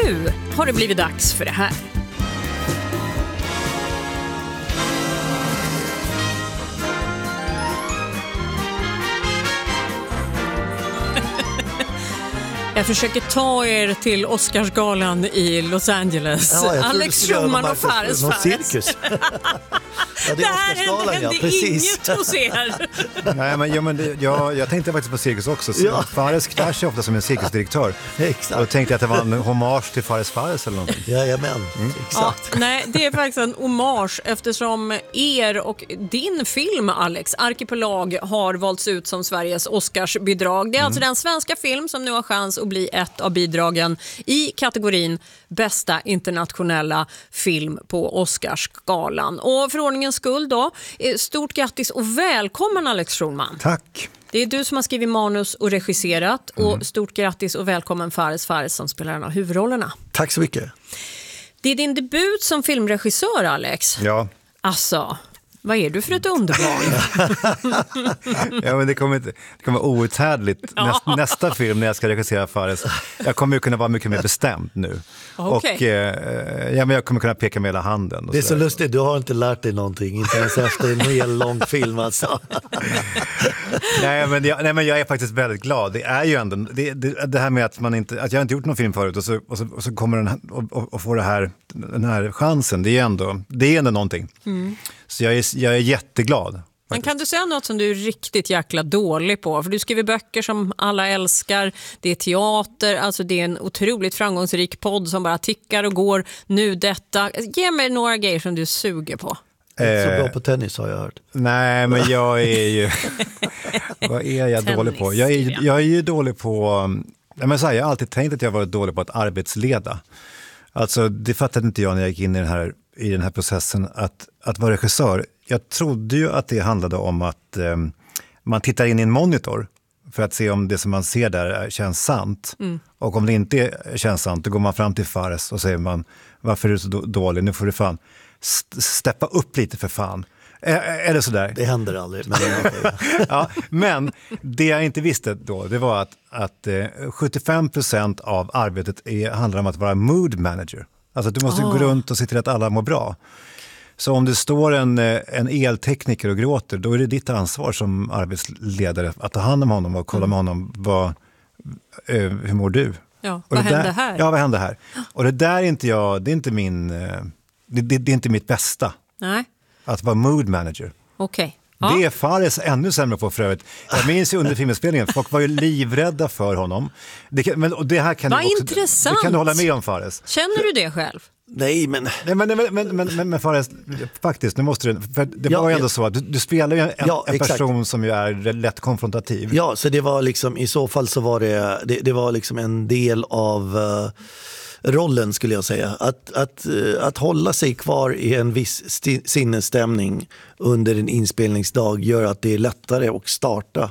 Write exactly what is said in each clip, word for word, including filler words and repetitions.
nu har det blivit dags för det här. Jag försöker ta er till Oscarsgalan i Los Angeles. Ja, Alex Schulman och Fares Fares. Cirkus. Ja, det det är här Oscarsgalan, hände, ja, hände precis. inget hos er. Nej, men, ja, men det, jag, jag tänkte faktiskt på cirkus också. Så Ja. Fares klär sig ofta som en cirkusdirektör. Exakt. Och då tänkte jag att det var en hommage till Fares Fares eller någonting. Jajamän, Mm. exakt. Ja, nej, det är faktiskt en hommage eftersom er och din film, Alex, Arkipelag, har valts ut som Sveriges Oscarsbidrag. Det är mm. alltså den svenska film som nu har chans att bli ett av bidragen i kategorin bästa internationella film på Oscarsgalan. Och för ordningens skull då, stort grattis och välkommen Alex Schulman. Tack. Det är du som har skrivit manus och regisserat och mm. stort grattis och välkommen Fares Fares som spelar en av huvudrollerna. Tack så mycket. Det är din debut som filmregissör, Alex. Ja. Alltså, vad är du för ett underbarn? Ja, men det kommer, inte, det kommer vara outhärdligt Ja. Näst, nästa film när jag ska regissera Fares. Jag kommer ju kunna vara mycket mer bestämd nu. Okay. Och eh, ja, men jag kommer kunna peka med hela handen. Och Det är så där. lustigt, du har inte lärt dig någonting, inte ens efter en hel lång film alltså. nej, men jag, nej, men jag är faktiskt väldigt glad. Det är ju ändå det, det, det här med att, man inte, att jag inte gjort någon film förut och så, och så, och så kommer den och, och, och får det här, den här chansen. Det är ändå, det är ändå någonting. Mm. Så jag är, jag är jätteglad. Men kan du säga något som du är riktigt jäkla dålig på? För du skriver böcker som alla älskar. Det är teater, alltså det är en otroligt framgångsrik podd som bara tickar och går. Nu detta. Ge mig några grejer som du suger på. Inte så bra på tennis har jag hört. Nej, men jag är ju... vad är jag dålig på? Jag är, jag är ju dålig på... Nej, men så här, jag har alltid tänkt att jag varit dålig på att arbetsleda. Alltså, det fattade inte jag när jag gick in i den här, i den här processen att, att vara regissör. Jag trodde ju att det handlade om att eh, man tittar in i en monitor för att se om det som man ser där känns sant. Mm. Och om det inte känns sant, då går man fram till Fares och säger man, varför är du så dålig? Nu får du fan st- steppa upp lite för fan. Är, är det sådär? Det händer aldrig. Men, ja, men det jag inte visste då, det var att, att eh, sjuttiofem procent av arbetet är, handlar om att vara mood manager. Alltså att du måste oh. gå runt och se till att alla mår bra. Så om det står en, en eltekniker och gråter, då är det ditt ansvar som arbetsledare att ta hand om honom och kolla med honom, vad, eh, hur mår du? Ja, vad händer där, här? Ja, vad händer här? Och det där är inte jag, det är inte min, det, det, det är inte mitt bästa. Nej. Att vara mood manager. Okej. Okay. Det ja. är Fares ännu sämre på för övrigt. Jag minns ju under filminspelningen, folk var ju livrädda för honom. Det kan, men, och det här kan vad du också, intressant. Det kan du hålla med om, Fares. Känner du det själv? Nej, men... Nej, men, men, men, men, men, men Fares, faktiskt, nu måste du... För det ja, var ju ändå ja. så att du, du spelar ju en, ja, en person som ju är lätt konfrontativ. Ja, så det var liksom, i så fall så var det, det, det var liksom en del av... Uh, rollen skulle jag säga, att, att, att hålla sig kvar i en viss sti- sinnesstämning under en inspelningsdag gör att det är lättare att starta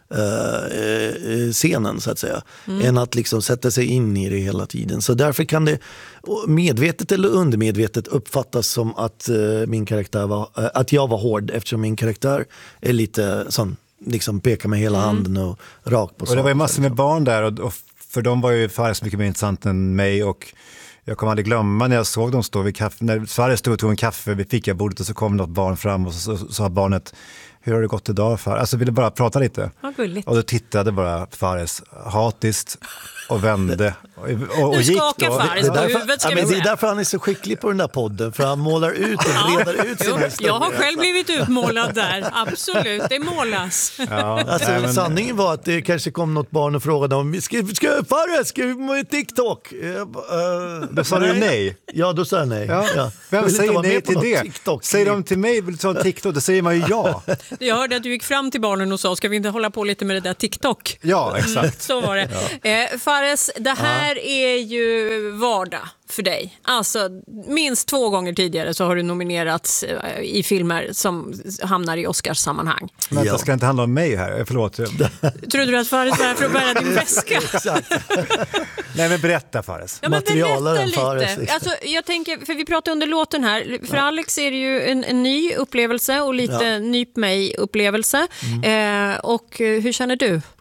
uh, scenen så att säga, mm. än att liksom sätta sig in i det hela tiden. Så därför kan det medvetet eller undermedvetet uppfattas som att uh, min karaktär var, uh, att jag var hård eftersom min karaktär är lite sån, liksom pekar med hela mm. handen och rakt på. Och det var ju massor med barn där och, och för de var ju Fares mycket mer intressant än mig och jag kommer aldrig glömma när jag såg dem stå vid kaffe, när Fares stod och tog en kaffe vid fikabordet och så kom något barn fram och så sa barnet, hur har det gått idag Fares? Alltså ville bara prata lite. Och då tittade bara Fares hatiskt och vände och, och, och gick då. Fares det, är därför, ja, men det är därför han är så skicklig på den där podden, för han målar ut och redar ut sina historier. Jag har själv blivit utmålad där, absolut, det målas. Ja, alltså, nej, men... Sanningen var att det kanske kom något barn och frågade om, ska, ska Fares, ska vi med TikTok? Uh, då sa du nej? Ja, då sa jag nej. Ja. Ja. Vem säger nej till det? TikTok. Säger de till mig, vill du ta en TikTok? Då säger man ju ja. Jag hörde att du gick fram till barnen och sa, ska vi inte hålla på lite med det där TikTok? Ja, exakt. Mm, så var det. Ja. Eh, Fares, det här ja. är ju vardag för dig. Alltså, minst två gånger tidigare så har du nominerats i filmer som hamnar i Oscars-sammanhang. Men det ska inte handla om mig här, förlåt. Trodde du att Fares var här för att bära din väska? Exakt. Nej, men berätta Fares. Ja, men berätta lite. Fares, liksom. Alltså, jag tänker, för vi pratade under låten här, för ja. Alex är det ju en, en ny upplevelse och lite ja. nyp mig upplevelse. Mm. Eh, och hur känner du?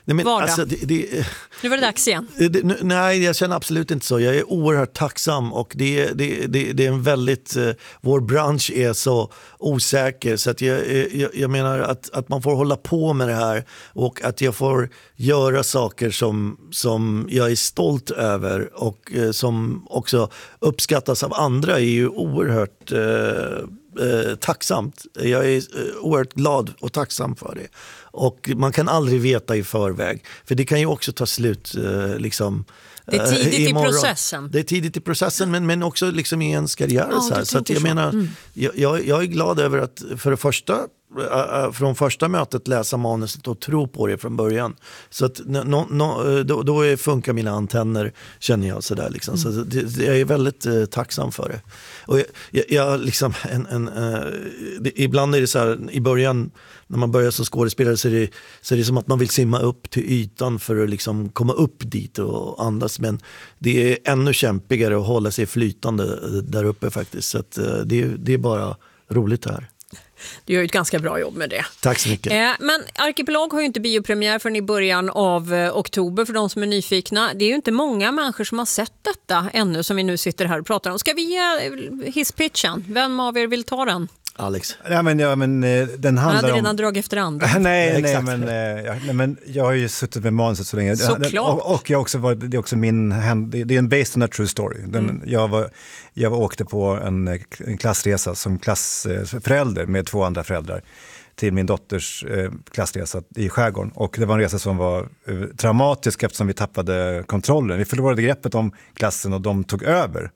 Nej, men, vardag? alltså, det, det, nu var det dags igen. Det, nu, nej, jag känner absolut inte så. Jag är oerhört tacksam och det, det, det, det är en väldigt... Eh, vår bransch är så osäker så att jag, jag, jag menar att, att man får hålla på med det här och att jag får göra saker som, som jag är stolt över och eh, som också uppskattas av andra är ju oerhört eh, eh, tacksamt. Jag är eh, oerhört glad och tacksam för det. Och man kan aldrig veta i förväg. För det kan ju också ta slut eh, liksom, det är tidigt eh, i processen. Det är tidigt i processen men, men också liksom i ens karriär. Ja, så här. Så att jag så. menar, mm. jag, jag är glad över att för det första från första mötet läsa manuset och tro på det från början. Så att no, no, då, då funkar mina antenner, känner jag sådär liksom. Mm. Så det, jag är väldigt eh, tacksam för det. Och jag, jag, jag liksom en, en, eh, det, ibland är det så här, i början när man börjar som skådespelare så är, det, så är det som att man vill simma upp till ytan för att liksom komma upp dit och andas. Men det är ännu kämpigare att hålla sig flytande där uppe faktiskt. Så att, eh, det, det är bara roligt det här. Du gör ju ett ganska bra jobb med det. Tack så mycket. Eh, men Arkipelag har ju inte biopremiär förrän i början av eh, oktober för de som är nyfikna. Det är ju inte många människor som har sett detta ännu som vi nu sitter här och pratar om. Ska vi ge eh, hisspitchen? Vem av er vill ta den? Alex. Ja, men, ja, men, eh, den handlar Han hade redan om... drag efter andra. nej, ja, nej, men, eh, ja, nej, men jag har ju suttit med manuset så länge. Såklart. Och, och jag också var, det är också min... Det är en based on a true story. Den, mm. jag, var, jag var, åkte på en, en klassresa som klassförälder med två andra föräldrar till min dotters eh, klassresa i skärgården. Och det var en resa som var eh, traumatisk eftersom vi tappade kontrollen. Vi förlorade greppet om klassen och de tog över.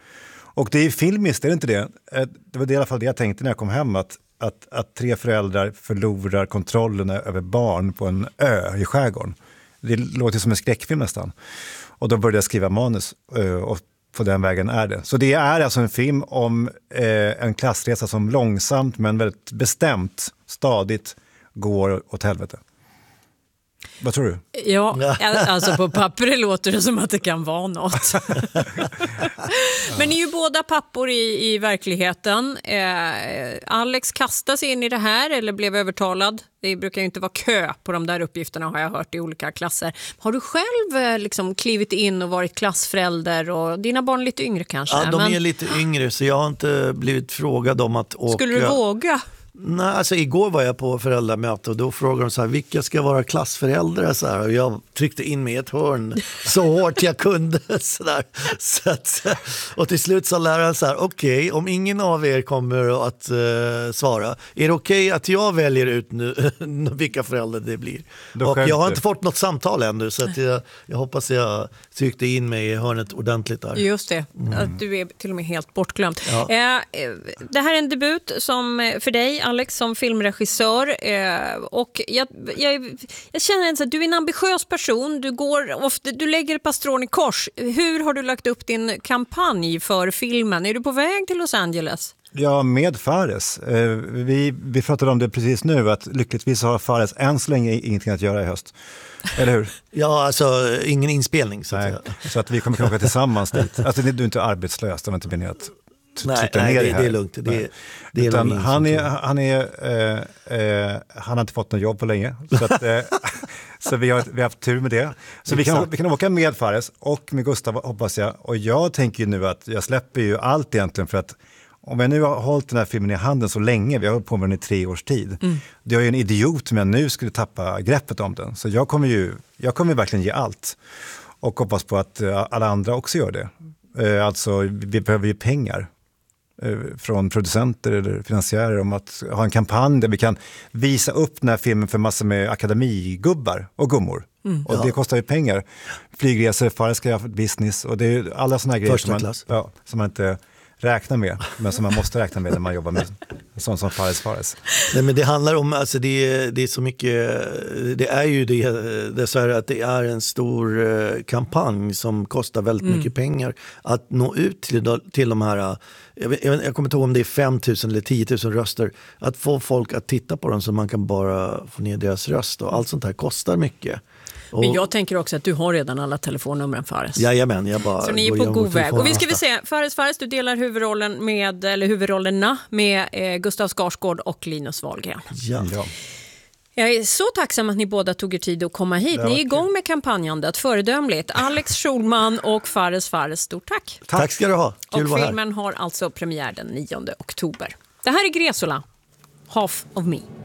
Och det är filmiskt, är det inte det? Det var det i alla fall det jag tänkte när jag kom hem, att, att, att tre föräldrar förlorar kontrollen över barn på en ö i skärgården. Det låter som en skräckfilm nästan. Och då började jag skriva manus och på den vägen är det. Så det är alltså en film om eh, en klassresa som långsamt men väldigt bestämt, stadigt går åt helvete. Vad tror du? Ja, alltså på papper låter det som att det kan vara något. Men ni är ju båda pappor i, i verkligen. Eh, Alex kastade sig in i det här eller blev övertalad. Det brukar ju inte vara kö på de där uppgifterna har jag hört i olika klasser. Har du själv eh, liksom klivit in och varit klassförälder och dina barn är lite yngre kanske? Ja, de men... är lite yngre så jag har inte blivit frågad om att åka. Skulle du våga? Nej, alltså igår var jag på föräldramöte och då frågade de så här, vilka ska vara klassföräldrar? Så här, och jag tryckte in mig i ett hörn så hårt jag kunde. Så där. Så att, och till slut sa läraren så här, okej, okay, om ingen av er kommer att uh, svara, är det okej okay att jag väljer ut nu vilka föräldrar det blir? Då och jag har inte fått något samtal ännu så att jag, jag hoppas jag tryckte in mig i hörnet ordentligt där. Just det, mm. att du är till och med helt bortglömd. Ja. Eh, det här är en debut som för dig, Alex, som filmregissör eh, och jag, jag, jag känner att du är en ambitiös person, du, går ofta, du lägger ett par strån i kors. Hur har du lagt upp din kampanj för filmen? Är du på väg till Los Angeles? Ja, med Fares. Eh, vi, vi pratade om det precis nu, att lyckligtvis har Fares än så länge ingenting att göra i höst. Eller hur? Ja, alltså ingen inspelning. Så, nej, att, så att vi kommer att åka tillsammans dit. Alltså, du är inte arbetslös, det var inte meningen att Nej, nej det, det är lugnt. Det, det, det är Utan han, är, han, är, eh, eh, han har inte fått något jobb på länge. Så, att, eh, så vi, har, vi har haft tur med det. Så vi kan, vi kan åka med Fares och med Gustav hoppas jag. Och jag tänker ju nu att jag släpper ju allt egentligen för att om jag nu har hållit den här filmen i handen så länge, vi har hållit på med den i tre års tid. Mm. Det är ju en idiot om jag nu skulle tappa greppet om den. Så jag kommer ju jag kommer verkligen ge allt. Och hoppas på att alla andra också gör det. Eh, alltså vi behöver ju pengar från producenter eller finansiärer om att ha en kampanj där vi kan visa upp den här filmen för massor med akademigubbar och gummor. Mm, och ja. Det kostar ju pengar. Flygresor, Fares ska ha business och det är alla såna här grejer som man, ja, som man inte räknar med, men som man måste räkna med när man jobbar med sånt som Fares Fares. Nej, men det handlar om, alltså det, det är så mycket, det är ju det, dessvärre att det är en stor eh, kampanj som kostar väldigt mm. mycket pengar att nå ut till, till de här, jag, jag, jag kommer inte ihåg om det är fem tusen eller tio tusen röster, att få folk att titta på dem så man kan bara få ner deras röst och allt sånt här kostar mycket. Men jag tänker också att du har redan alla telefonnumren, Fares. Jajamän, jag bara så ni är på god väg. Och vi ska vi se, Fares Fares, du delar huvudrollen med, eller huvudrollerna med eh, Gustav Skarsgård och Linus Wahlgren. Ja. ja. Jag är så tacksam att ni båda tog er tid att komma hit. Ni är igång med kampanjandet, föredömligt. Alex Schulman och Fares Fares, stort tack. Tack, tack ska du ha. Kul och vara filmen här. har alltså premiär den nionde oktober. Det här är Gresola, Half of Me.